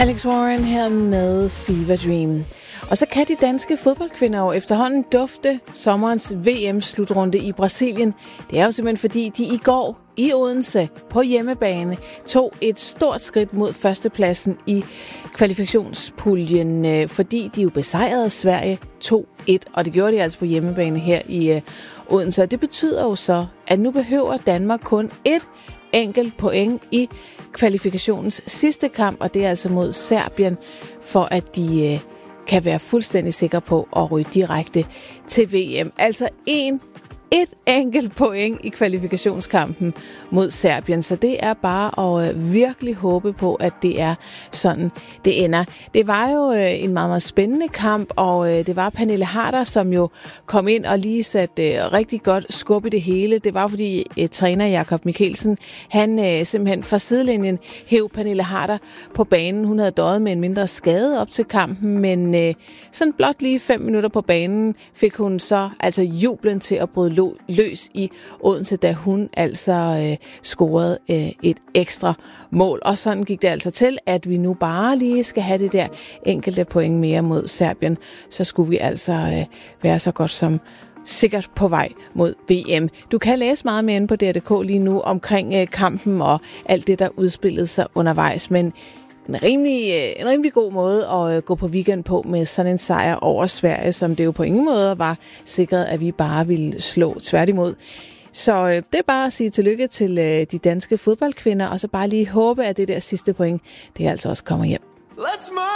Alex Warren her med Fever Dream. Og så kan de danske fodboldkvinder jo efterhånden dufte sommerens VM-slutrunde i Brasilien. Det er jo simpelthen fordi, de i går i Odense på hjemmebane tog et stort skridt mod førstepladsen i kvalifiktionspuljen, fordi de jo besejrede Sverige 2-1, og det gjorde de altså på hjemmebane her i Odense. Og det betyder jo så, at nu behøver Danmark kun et enkelt point i kvalifikationens sidste kamp, og det er altså mod Serbien, for at de kan være fuldstændig sikre på at ryge direkte til VM. Altså et enkelt point i kvalifikationskampen mod Serbien, så det er bare at virkelig håbe på, at det er sådan, det ender. Det var jo en meget, meget spændende kamp, og det var Pernille Harder, som jo kom ind og lige satte rigtig godt skub i det hele. Det var fordi træner Jakob Mikkelsen, han simpelthen fra sidelinjen hæv Pernille Harder på banen. Hun havde døjet med en mindre skade op til kampen, men sådan blot lige 5 minutter på banen fik hun så altså jublen til at bryde løs i Odense, da hun altså scorede et ekstra mål. Og sådan gik det altså til, at vi nu bare lige skal have det der enkelte point mere mod Serbien. Så skulle vi altså være så godt som sikkert på vej mod VM. Du kan læse meget mere inde på DR.dk lige nu omkring kampen og alt det, der udspillede sig undervejs, men en rimelig god måde at gå på weekend på med sådan en sejr over Sverige, som det jo på ingen måde var sikret, at vi bare ville slå tværtimod. Så det er bare at sige tillykke til de danske fodboldkvinder, og så bare lige håbe, at det der sidste point, det altså også kommer hjem.